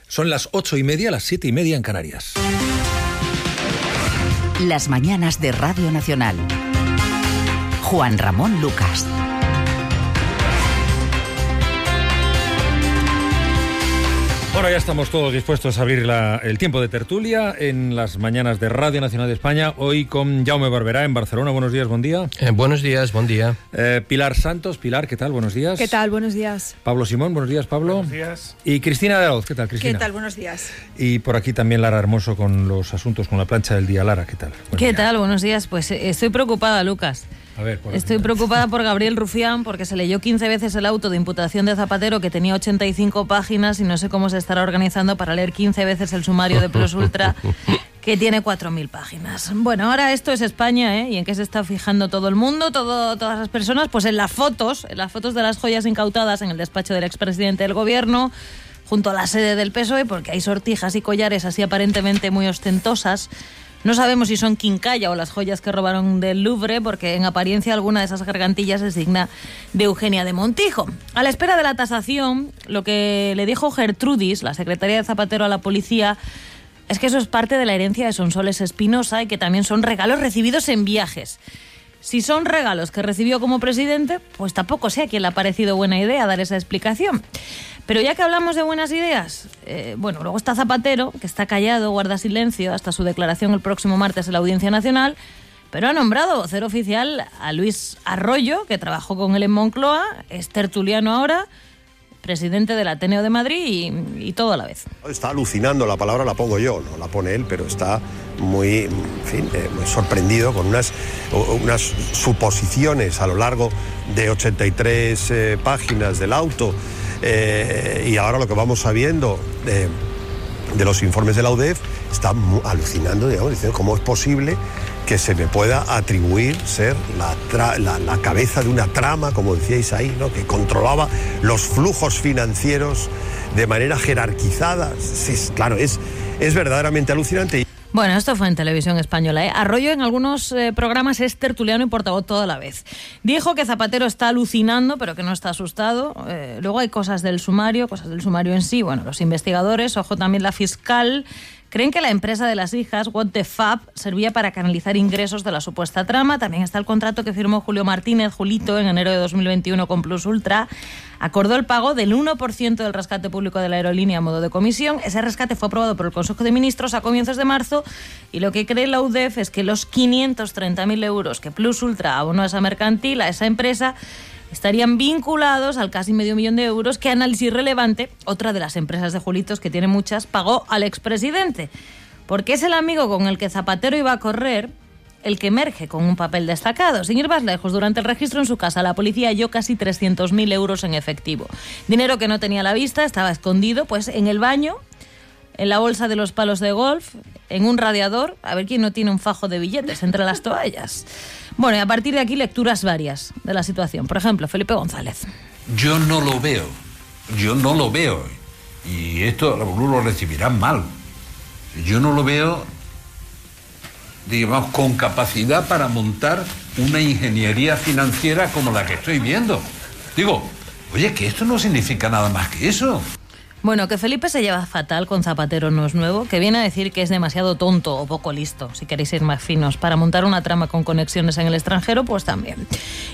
Son las 8:30, las 7:30 en Canarias. Las mañanas de Radio Nacional. Juan Ramón Lucas. Bueno, ya estamos todos dispuestos a abrir el tiempo de tertulia en las mañanas de Radio Nacional de España. Hoy con Jaume Barberá en Barcelona. Buenos días, buen día. Buenos días, buen día. Pilar Santos. Pilar, ¿qué tal? Buenos días. ¿Qué tal? Buenos días. Pablo Simón. Buenos días, Pablo. Buenos días. Y Cristina de Arauz. ¿Qué tal, Cristina? ¿Qué tal? Buenos días. Y por aquí también Lara Hermoso con los asuntos, con la plancha del día. Lara, ¿qué tal? ¿Qué tal? Buenos días. Pues estoy preocupada, Lucas. A ver, estoy preocupada por Gabriel Rufián porque se leyó 15 veces el auto de imputación de Zapatero, que tenía 85 páginas, y no sé cómo se estará organizando para leer 15 veces el sumario de Plus Ultra, que tiene 4.000 páginas. Bueno, ahora esto es España, ¿eh? ¿Y en qué se está fijando todo el mundo, todas las personas? Pues en las fotos de las joyas incautadas en el despacho del expresidente del gobierno, junto a la sede del PSOE, porque hay sortijas y collares así aparentemente muy ostentosas. No sabemos si son quincalla o las joyas que robaron del Louvre, porque en apariencia alguna de esas gargantillas es digna de Eugenia de Montijo. A la espera de la tasación, lo que le dijo Gertrudis, la secretaria de Zapatero, a la policía, es que eso es parte de la herencia de Sonsoles Espinosa y que también son regalos recibidos en viajes. Si son regalos que recibió como presidente, pues tampoco sé a quién le ha parecido buena idea dar esa explicación. Pero ya que hablamos de buenas ideas, luego está Zapatero, que está callado, guarda silencio hasta su declaración el próximo martes en la Audiencia Nacional, pero ha nombrado vocero oficial a Luis Arroyo, que trabajó con él en Moncloa, es tertuliano ahora, presidente del Ateneo de Madrid y todo a la vez. Está alucinando, la palabra la pongo yo, no la pone él, pero está muy sorprendido con unas suposiciones a lo largo de 83 páginas del auto. Y ahora lo que vamos sabiendo de los informes de la UDEF, está alucinando, digamos, diciendo cómo es posible que se me pueda atribuir ser la cabeza de una trama, como decíais ahí, ¿no?, que controlaba los flujos financieros de manera jerarquizada. Sí, claro, es verdaderamente alucinante. Bueno, esto fue en Televisión Española, ¿eh? Arroyo en algunos programas es tertuliano y portavoz toda la vez. Dijo que Zapatero está alucinando, pero que no está asustado. Luego hay cosas del sumario en sí. Bueno, los investigadores, ojo también la fiscal, creen que la empresa de las hijas, What the Fab, servía para canalizar ingresos de la supuesta trama. También está el contrato que firmó Julio Martínez, Julito, en enero de 2021 con Plus Ultra. Acordó el pago del 1% del rescate público de la aerolínea a modo de comisión. Ese rescate fue aprobado por el Consejo de Ministros a comienzos de marzo, y lo que cree la UDEF es que los 530.000 euros que Plus Ultra abonó a esa mercantil, a esa empresa, estarían vinculados al casi medio millón de euros que Análisis Relevante, otra de las empresas de Julitos, que tiene muchas, pagó al expresidente. Porque es el amigo con el que Zapatero iba a correr el que emerge con un papel destacado. Sin ir más lejos, durante el registro en su casa, la policía halló casi 300.000 euros en efectivo. Dinero que no tenía a la vista, estaba escondido, pues en el baño, en la bolsa de los palos de golf, en un radiador, a ver quién no tiene un fajo de billetes entre las toallas. Bueno, y a partir de aquí, lecturas varias de la situación. Por ejemplo, Felipe González. Yo no lo veo. Y esto algunos lo recibirán mal. Yo no lo veo, digamos, con capacidad para montar una ingeniería financiera como la que estoy viendo. Digo, oye, que esto no significa nada más que eso. Bueno, que Felipe se lleva fatal con Zapatero no es nuevo, que viene a decir que es demasiado tonto o poco listo, si queréis ir más finos, para montar una trama con conexiones en el extranjero, pues también.